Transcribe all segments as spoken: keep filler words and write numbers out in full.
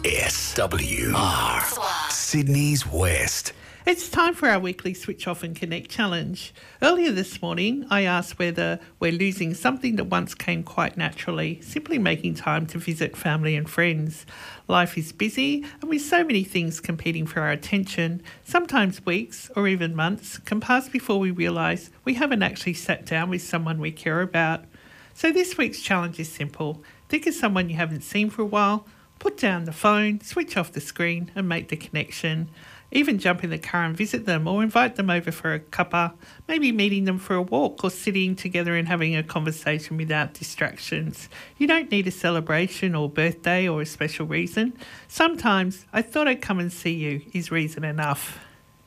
S W R, Sydney's West. It's time for our weekly Switch Off and Connect challenge. Earlier this morning, I asked whether we're losing something that once came quite naturally, simply making time to visit family and friends. Life is busy, and with so many things competing for our attention, sometimes weeks or even months can pass before we realise we haven't actually sat down with someone we care about. So this week's challenge is simple. Think of someone you haven't seen for a while, put down the phone, switch off the screen and make the connection. Even jump in the car and visit them or invite them over for a cuppa, maybe meeting them for a walk or sitting together and having a conversation without distractions. You don't need a celebration or birthday or a special reason. Sometimes I thought I'd come and see you is reason enough.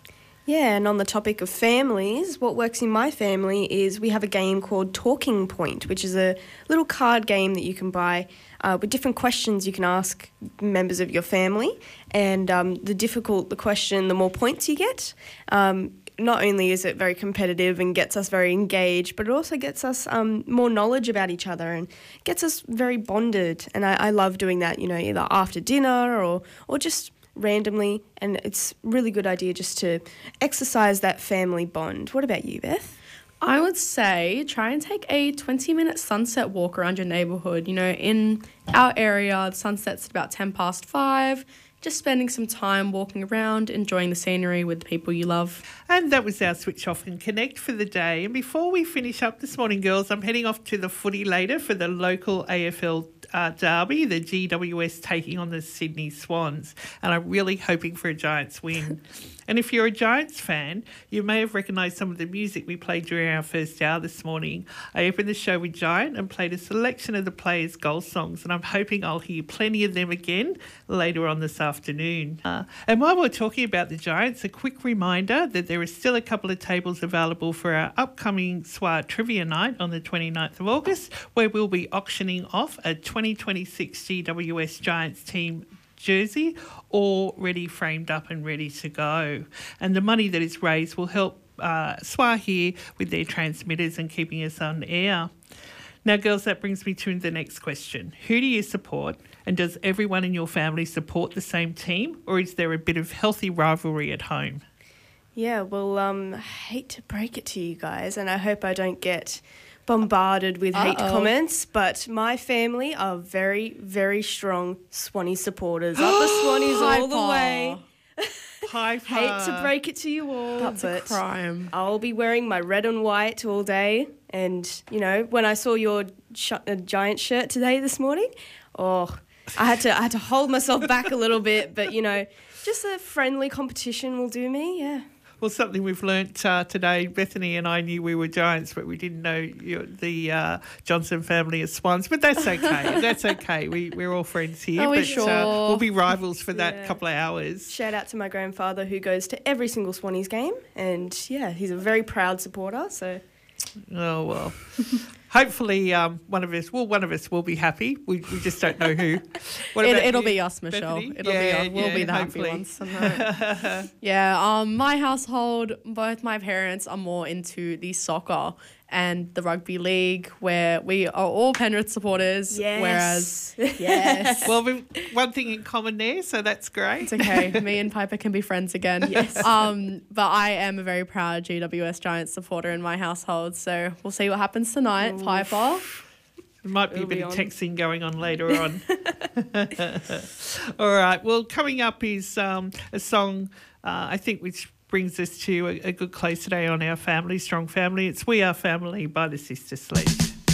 Yeah, and on the topic of families, what works in my family is we have a game called Talking Point, which is a little card game that you can buy uh, with different questions you can ask members of your family. And um, the difficult the question, the more points you get. Um, not only is it very competitive and gets us very engaged, but it also gets us um, more knowledge about each other and gets us very bonded. And I, I love doing that, you know, either after dinner or or just randomly, and it's a really good idea just to exercise that family bond. What about you, Beth? I would say try and take a twenty minute sunset walk around your neighbourhood. You know, in our area, the sunset's at about ten past five. Just spending some time walking around, enjoying the scenery with the people you love. And that was our Switch Off and Connect for the day. And before we finish up this morning, girls, I'm heading off to the footy later for the local A F L uh, derby, the G W S taking on the Sydney Swans. And I'm really hoping for a Giants win. And if you're a Giants fan, you may have recognised some of the music we played during our first hour this morning. I opened the show with Giant and played a selection of the players' goal songs, and I'm hoping I'll hear plenty of them again later on this afternoon. Uh, and while we're talking about the Giants, a quick reminder that there are still a couple of tables available for our upcoming S W A Trivia Night on the twenty-ninth of August, where we'll be auctioning off a twenty twenty-six G W S Giants team jersey, all ready, framed up and ready to go. And the money that is raised will help uh, S W A here with their transmitters and keeping us on air. Now, girls, that brings me to the next question. Who do you support, and does everyone in your family support the same team, or is there a bit of healthy rivalry at home? Yeah, well, um, I hate to break it to you guys, and I hope I don't get bombarded with Uh-oh. hate comments, but my family are very, very strong Swanee supporters. Up the Swannies all the way. Piper. Hate to break it to you all, That's but a crime. I'll be wearing my red and white all day. And, you know, when I saw your sh- uh, Giant shirt today this morning, oh, I had to I had to hold myself back a little bit. But, you know, just a friendly competition will do me, yeah. Well, something we've learnt uh, today, Bethany and I knew we were Giants, but we didn't know you, the uh, Johnson family is Swans. But that's okay. That's okay. We, we're all friends here. Are we but, sure? Uh, we'll be rivals for that Yeah. couple of hours. Shout out to my grandfather who goes to every single Swannies game. And, yeah, he's a very proud supporter, so... Oh, well. Hopefully um, one of us, well, one of us will be happy. We we just don't know who. What It, about it'll you, be us, Michelle. Bethany? It'll yeah, be us. We'll yeah, be the hopefully. happy ones. Yeah, um, my household, both my parents are more into the soccer and the rugby league, where we are all Penrith supporters. Yes. Whereas, yes. Well, we've one thing in common there, so that's great. It's okay. Me and Piper can be friends again. Yes. Um, but I am a very proud G W S Giants supporter in my household, so we'll see what happens tonight, Oof. Piper. There might be It'll a bit be of on. texting going on later on. All right. Well, coming up is um, a song, uh, I think, which brings us to a, a good close today on our family, Strong Family. It's We Are Family by the Sister Sledge.